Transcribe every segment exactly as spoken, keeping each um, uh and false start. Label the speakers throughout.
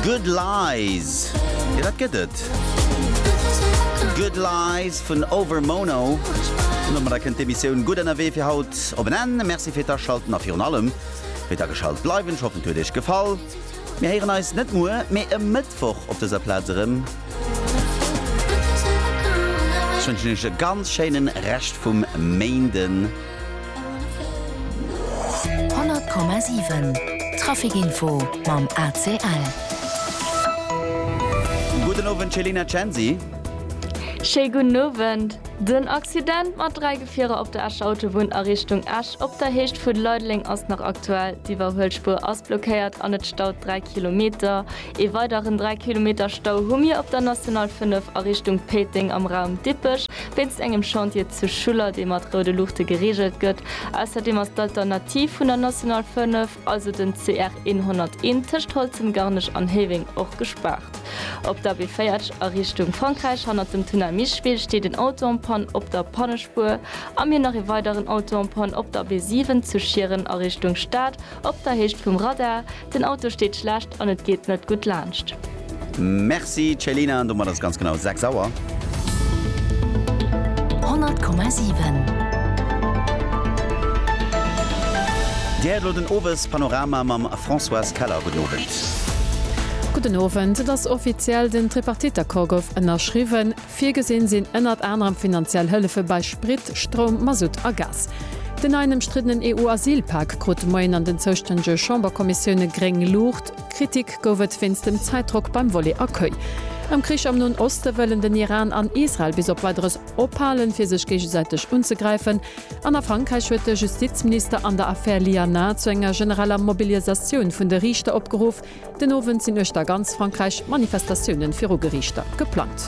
Speaker 1: Good Lies. Ja, dat geht het. Good Lies von Overmono. Und da könnt ihr Mission gut an der W für Haut oben an. Merci für das Schalten auf allem. Für das geschaltet bleiben. Ich hoffe, es hat euch gefallen. Wir hören uns nicht nur, mehr am Mittwoch auf dieser Platz. Ich wünsche euch einen ganz schönen Rest vom Mainden.
Speaker 2: hundert Komma sieben Trafikinfo beim A C L.
Speaker 1: Guten Abend, Celina Censi.
Speaker 3: Schönen guten Abend. Den Accident mit drei Gefähre auf der Asch-Autobahn in Richtung Asch auf der Hecht von Leudling ist noch aktuell. Die Überholspur ausblockiert an den Stau drei Kilometer. Ein weiteren drei Kilometer Stau haben wir auf der National fünf in Richtung Peting am Raum Dippisch. Wenn es engem Chantier zu Schuller, dem mit rote Luchte geregelt wird. Außerdem ist die Alternative von der National fünf, also den C R hunderteins, Tischholz im Garnisch an Heving auch gespart. Auf der B vierzig in Richtung Frankreich, hinter dem Tunnel Mischwil, steht ein Auto am auf der Pannespur, am mir nach einem weiteren Auto am Pann auf der B sieben zu Schieren in Richtung Stadt, auf der Hecht vom Radar. Den Auto steht schlecht und es geht nicht gut lanscht.
Speaker 1: Merci, Celina, und du machst das ganz genau sechs Uhr.
Speaker 2: hundert Komma sieben.
Speaker 1: Der hat den Oves Panorama mit François Keller gelobt.
Speaker 4: Guten Abend, das offiziell den Tripartiterkorgof ënnerschriwen. Vier gesinn sinn ënnert anderem finanziell Hëlfe bei Sprit, Strom, Masut a Gas. Den einem strittenen E U-Asylpakt krut moin an den zoständige Chamberkommissioune greng Lucht. Kritik gowet finst dem Zeitdruck beim Volley Akkueil. Am Krieg am nun Oste wollen den Iran an Israel bis op weiteres ophalen fir sech gegenseitig unzugreifen. An der Frankreich huet der Justizminister an der Affaire Liana zu enger generaler Mobilisation vun der Richter opgerufen. Den Owen sind euch da ganz Frankreich Manifestationen für Gerichter geplant.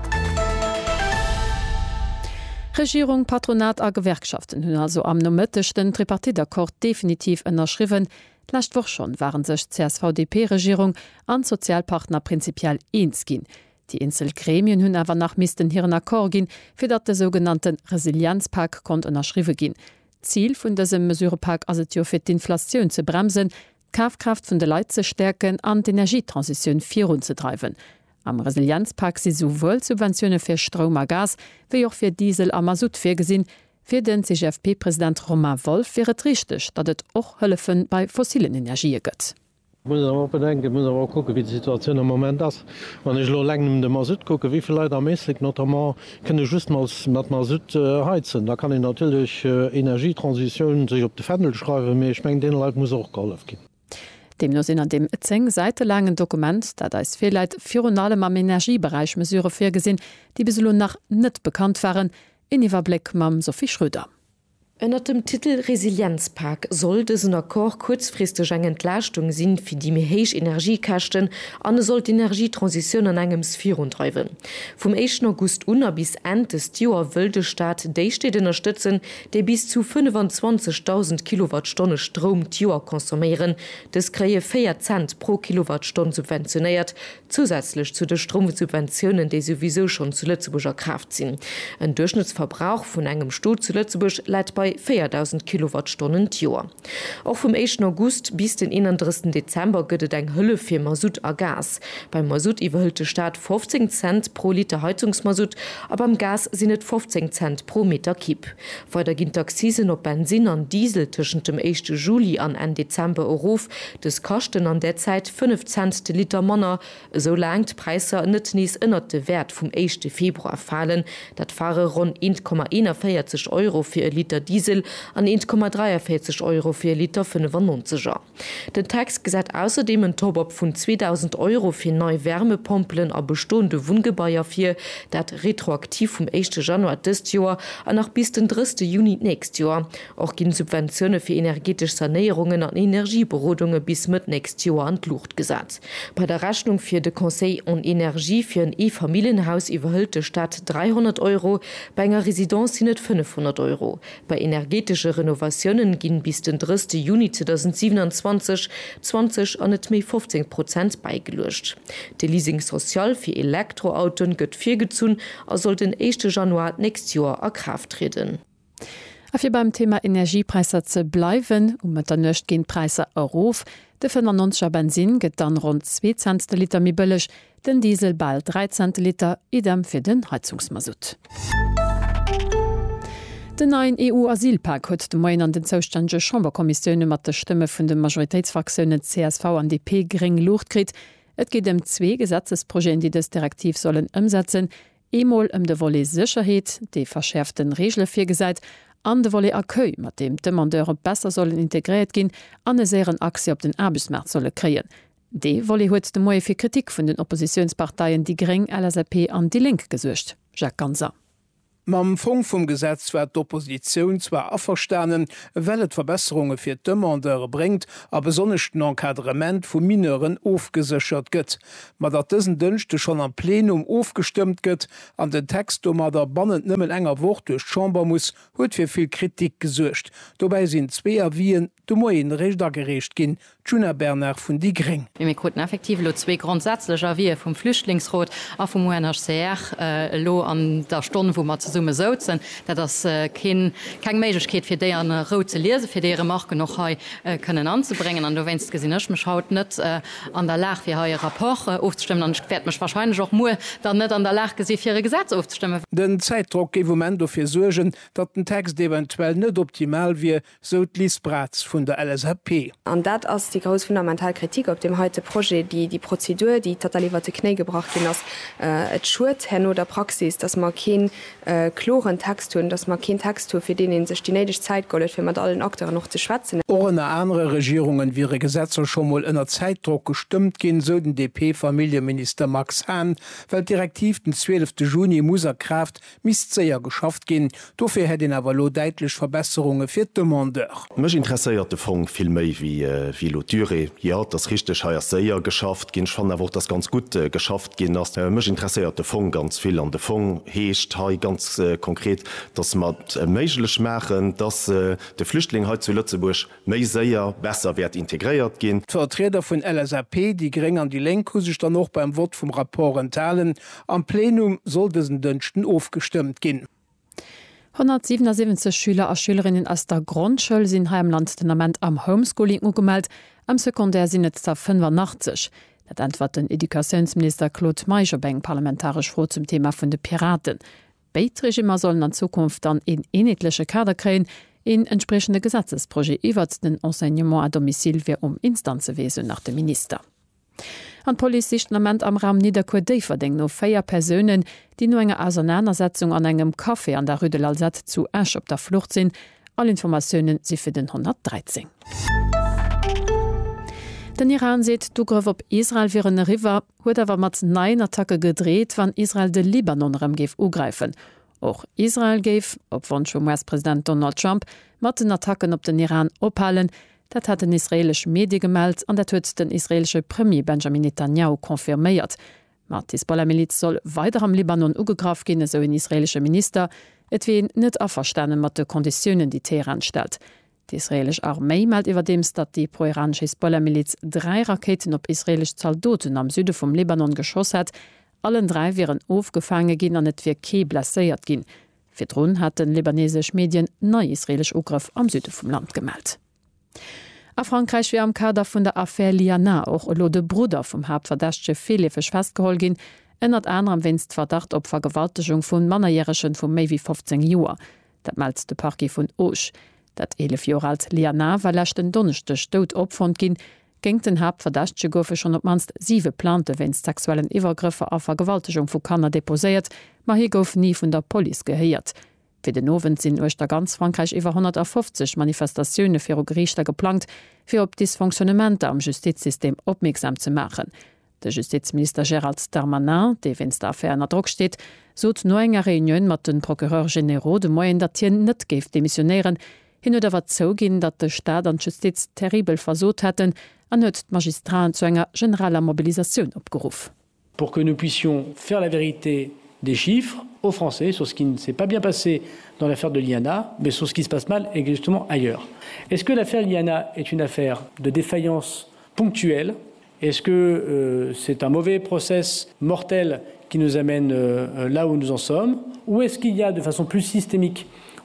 Speaker 4: Regierung, Patronat a Gewerkschaften hunn also am nomëttechten Tripartiterkord definitiv ënnerschriwen. Lächt woch schon waren sech C S V D P-Regierung an Sozialpartner prinzipiell eens ginn. Die Inselgremien hunn awer nach misisten hireieren Akkor ginn, fir dat de sogenannten Resilienzpakt kont ënnerschriwe ginn. Ziel vun desem Mesurepak as et jo fir d'Inflatioun ze bremsen, Kaufkraft vun de Leiit ze stärken an d'Energietransiioun virun ze treiben. Am Resilienzpakt si sowohl Subventionune fir Strom a Gas, wiei och fir Diesel a Masut firgesinn. Für den C G F P-Präsident Romain Wolf wäre es richtig, dass es auch Hilfen bei fossilen Energien gibt.
Speaker 5: Ich muss aber bedenken, ich muss aber gucken, wie die Situation im Moment ist. Wenn ich nur länger mit dem Masut gucke, wie viele Leute am Mäßig notamment können just mal mit Masut äh, heizen. Da kann ich natürlich äh, Energietransition sich auf die Fendel schreiben, aber ich meine, den Leuten muss auch geholfen geben.
Speaker 4: Dem nur sind an dem zehn Seiten langen Dokument, da da ist vielleicht für allem am Energiebereich Mesure vorgesehen, die bislang noch nicht bekannt waren. In Iwerblick mam Sophie Schröder.
Speaker 6: Ennner dem Titel Resilienzpakt soll diesen Akkor kurzfristig eng Entlastung sinn fir die méhéich Energiekachten an soll d Energietransition an engem Sphären treiben. Vom ersten August un bis Ende des Joer will de Staat déi steht unterstützen, der bis zu fünfundzwanzigtausend Kilowattstunden Strom Joer konsumieren. Das kree vier Cent pro Kilowattstunde subventioniert, zusätzlich zu den Stromsubventionen, die sowieso schon zu Lützeburger Kraft sind. Ein Durchschnittsverbrauch von engem Sto zu Lützeburg leiht bei viertausend Kilowattstunden Joer. Auch vom ersten August bis den einunddreißigsten Dezember gëtt eng Hëlle fir Masut a Gas. Beim Masut iwwerhëlt de Staat fünfzehn Cent pro Liter Heizungsmasut, aber beim Gas sinnet fünfzehn Cent pro Meter Kipp. Weiter ginnt Taxisen op Benzin an Diesel tschen dem ersten Juli an Ende Dezember Euroof, des kochten an der Zeit fünf Cent de Liter Manner, so langt Preiser net nies ënnert de Wert vom ersten Februar fallen, dat fahre rund eins Komma einundvierzig Euro für ein Liter Diesel an eins Komma vierzig dreiundvierzig Euro für Liter fünfundneunziger. Den Text gesagt außerdem ein Top-up von zweitausend Euro für neue Wärmepumpen a bestehende Wohngebäude für dat retroaktiv vom ersten Januar des Jahr an nach bis den dritten Juni nächstes Jahr. Auch gehen Subventionen für energetische Sanierungen an Energieberodungen bis mit nächstes Jahr an die Luft gesetzt. Bei der Rechnung für de Conseil und Energie für ein E-Familienhaus überhöhte Stadt dreihundert Euro, bei einer Residenz sind fünfhundert Euro. Bei energetische Renovationen gehen bis den dritten Juni zweitausendsiebenundzwanzig zwanzig an net méi fünfzehn Prozent beigelöscht. De Leasing sozial für Elektroautoen gëtt vier gezun, er soll den ersten Januar nächstes Jahr a Kraft treten.
Speaker 4: Afir beim Thema Energiepreiser ze bleiwen, um mat der nëcht gin Preiser erof, de fünfundneunzig Benzin gët dann rund zwei Cent Liter mi bëllech, den Diesel bald dreizehn Liter, idem fir den Heizungsmasut. Den neuen E U-Asylpak huet de Moin an den zoustänge Chamberkommissionioune mat der Stimme vun de Majoritätsfraktionen C S V an D P gering Luucht krit. Et geht dem zwee Gesetzesprojekten, die das Direktiv sollen ëmsetzen, emol ëm um de Wolle Sicherheet, de verschärften Regelle fir gesäit, an de Wolle Accueil, mat dem Demandeure besser sollen integriert gin, an e seieren Aktie op den Erbesmarkt solle kreien. De Wolle huet de Moie fir Kritik vun den Oppositionsparteien die Gring L S P an die Link gesuercht. Jacques Ganser.
Speaker 7: Mam Fong vum Gesetz werd d'Opposition zwar afferstanen, wellet Verbesserungen fir d'Demandeure bringt, a besonnechten Enkadrement vu Mineuren ofgesëchert gëtt. Ma dat dëssen Dënchte schon am Plenum ofgestimmt gëtt, an den Text um mat der bannnen nëmmel enger Wort duch Chamber muss, huet fir vill Kritik gesuercht. Dobei sinn zweer Wien du moien Rechter gerecht ginn, Juna Bernard vun die Gring.
Speaker 8: Wir konnten effektiv lo zwei grundsätzlicher wie vom Flüchtlingsrot a vom U N H C R äh, lo an der Stunde, wo man zu Summe sozen, dat das äh, kein Meiglichkeit fir dé an Ro ze lese, fir dere Marke noch he äh, können anzubringen. An du wennst gesinn mech haut net äh, an der Lach wie ha rapport äh, aufzustimmen, dann werd mech wahrscheinlich auch mu dann net an der Lach gesi fir Gesetz aufzustimmen. Den
Speaker 7: Zeitdruck ge moment dofir surgen, dat den Text eventuell net optimal wie so Liesbratz vun der L S H P.
Speaker 9: An dat as die groß Fundamentalkritik op dem heute Projekt, die die Prozedur, die totaliwte Knie gebracht hin ass äh, et Schut henno der Praxis, dass man kein äh, chloren Text hun, dass man kein Text für den in sech die nedig Zeit gollet, fir mat allen Akteuren noch zu schwatzen.
Speaker 7: Ohne andere Regierungen wie Gesetzer schon mal in der Zeitdruck gestimmt gehen, so den D P-Familienminister Max Hahn, weil direktiv den zwölften Juni Muserkraft Mistzeier geschafft gehen. Dafür hätte den aber lo deutlich Verbesserungen für die Demandeur.
Speaker 10: Mich interessiert der Fond viel mehr wie, äh, wie Lotüre. Ja, das richtig heuer sehr geschafft gehen, schon aber das ganz gut äh, geschafft gehen. Das, äh, mich interessiert der Fond ganz viel an der Fond hecht ganz äh, konkret, dass man äh, möglich machen, dass äh, der Flüchtling heute zu Lützeburg mehr sehr besser wird integriert gehen.
Speaker 7: Vertreter von L S A P, die gering an die Lenku sich dann noch beim Wort vom Rapport enthalen. Am Plenum soll diesen Dünchten aufgestimmt gehen.
Speaker 4: hundertsiebenundsiebzig Schüler a Schülerinnen aus der Grundschule sind ha im Landstestament am Homeschooling ugemeldt, am Sekundär sind jetzt da fünfundachtzig. Dat antwort den Edukationsminister Claude Meijerbank parlamentarisch froh zum Thema vun de Piraten. Beitregimer sollen an Zukunft dann in enetliche Kader kreen, in entsprechende Gesetzesprojekt iwwer den Enseignement a domicil wie um Instanzewesen nach dem Minister. An Polizichtenament am Raum Niederkurdei verdenkt no feier Personen, die no enger Auseinandersetzung an engem Kaffee an der Rue de l'Alsace zu Asch op der Flucht sind. Alle Informationen sie für den hundertdreizehn. Den Iran seht du gouf op Israel vir een River, huet awer mat nein Attacke gedreht, wann Israel de Libanon rem geef ugreifen. Och Israel geef, op wann schon U S-Präsident Donald Trump, mat den Attacken op den Iran ophalen, dat hat den israelisch Medi gemeldt, an dat huet den israelsche Premier Benjamin Netanyahu konfirméiert. Mat Hisbollah-Miliz soll weiter am Libanon ugegraf gene so een israelsche Minister, et wien net aferstannen mat de Konditionen die Teheran stellt. Die israelisch Armee meldt iwwer dems, dat die pro-iranische Hisbollah-Miliz drei Raketen op israelisch Zaldoten am Süde vom Libanon geschoss hat. Allen drei wären aufgefangen gin an net wie Ke blesséiert gin. Firdrun hat den libanesisch Medien neu israelisch Ugriff am Süde vom Land gemeldt. A Frankreich wie am Kader vun der Affaire Liana auch lo de Bruder vom Hauptverdächtsche Felefech festgehol gin, ënnert anderem winst Verdacht op Vergewaltigung vun Mannerjährechen vu méi wie fünfzehn Joer. Dat meldt de Parquet vun Auch. Dat elf Jahre alt Liana war lächten donnechte Stot opfund gin, ging den Hauptverdächtsche goufe schon op manst sieve Plante winst sexuellen Iwergriffe a Vergewaltigung vu Kanner deposéiert, ma hi gouf nie vun der Poli geheiert. Für den Nowen sinn euch da ganz Frankreich iwwer hundertfünfzig Manifestationune fir o Gerichter geplant, fir op Dysfunktionamente am Justizsystem opmerksam zu machen. Der Justizminister Gérald Darmanin, de wenns der Affaire an Druck steht, sot no enger Reunion mat den Procureur General de Moyen dat Tien net geef demissionieren, hin oder wat zo gin, dat de Staat an Justiz terribel versot hätten, an huet Magistrat zu enger generaler Mobilisation opgeruf.
Speaker 11: Pour que nous puissions faire la vérité des chiffres aux Français sur ce qui ne s'est pas bien passé dans l'affaire de Liana, mais sur ce qui se passe mal exactement ailleurs. Est-ce que l'affaire Liana est une affaire de défaillance ponctuelle? Est-ce que euh, c'est un mauvais process mortel qui nous amène euh, là où nous en sommes? Ou est-ce qu'il y a de façon plus systémique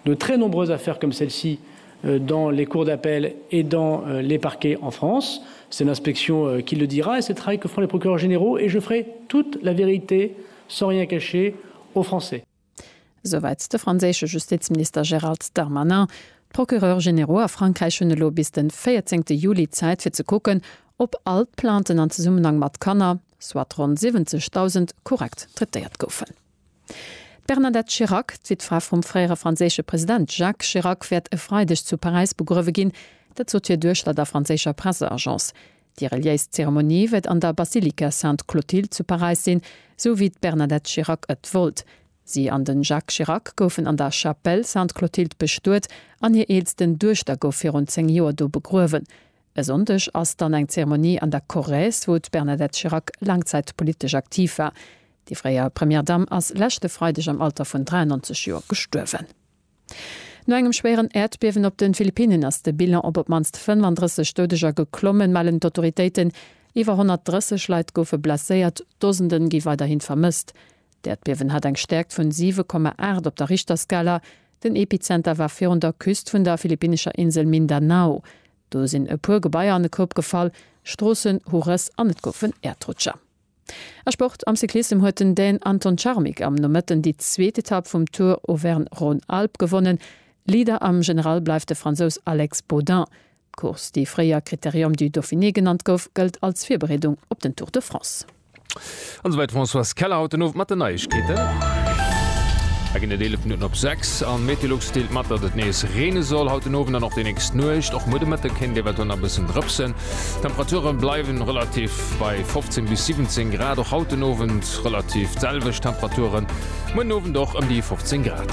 Speaker 11: de très nombreuses affaires comme celle-ci euh, dans les cours d'appel et dans euh, les parquets en France. C'est l'inspection euh, qui le dira et c'est le travail que font les procureurs généraux et je ferai toute la vérité sans rien cacher aux Français.
Speaker 4: Soweit der franzésche Justizminister Gérald Darmanin, Procureur Généraux a Frankreich hun lo bis den vierzehnten Juli Zeit fir ze gucken, ob alt Planten an Zusammenhang mat Kanner, soit rund siebzigtausend korrekt treiert goufen. Bernadette Chirac, Witfrau vom freier franzésche Präsident Jacques Chirac werd e freiidech zu Paris begrüwe gin, dat zo Durchler der franzécher Presseagenz. Die Reliefszeremonie wird an der Basilika Sainte Clotilde zu Paris sinn, so wie Bernadette Chirac et wollt. Sie an den Jacques Chirac goufen an der Chapelle Sainte Clotilde bestuert, an ihr eelsten Durchster gouf fir rund zehn Joer do begruwen. Esondech ass dann eng Zeremonie an der Corrèze, wo Bernadette Chirac langzeitpolitisch aktiv war. Die freier Premierdame ass lächte freidech am Alter vun dreiundneunzig Joer gestuerwen. No engem schweren Erdbewen op den Philippinen ass de Bilan op op manst fünfunddreißig Stodeger geklommen malen d'Autoritéiten, iwwer hundertdreißig Leiit goufe blaséiert, Dosenden gi weiterhin vermisst. D'Erdbewen hat eng stärkt vun sieben Komma acht op der Richterskala, den Epizenter war vir der Küst vun der philippinischer Insel Mindanao. Do sinn e puer Gebaier an den Kopf gefall, Strossen, Hores an et goufen Erdrutscher. Er Sport am Cyklism hueten den Anton Charmik am Nomëtten die zweete Etapp vum Tour Auvergne-Rhône-Alpes gewonnen. Lieder am General bleifte Franzos Alex Baudin. Kurs die freier Kriterium du Dauphiné genannt gouf, gëlt als Vierberedung op den Tour de France.
Speaker 12: Ansoweit François Keller haut of mat Neichkete. Egin elf Minuten op sechs an Meteorolog stilt mat dat et nees Rene soll haut ofen an noch den ex nucht och Mude Mette kennt de wat a bisssen drëpsen. Temperaturen bleiwen relativ bei fünfzehn bis siebzehn Grad och hauten ofwen relativ selwech Temperaturen Mun ofen doch um die fünfzehn Grad.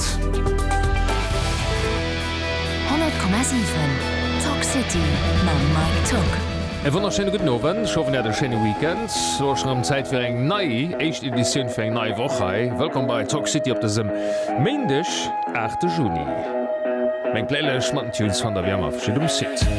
Speaker 2: hundert Komma sieben Talk City ma Mike Talk.
Speaker 12: E wunderschöne guten Abend, ich hoffe, ihr habt ein schönes Weekend. So schon am Zeit für eine neue, erste Edition für eine neue Woche. Willkommen bei Talk City auf diesem Montag, achten Juni. Mein Playlist mit Tunes von der Wärme auf Schidum Sit.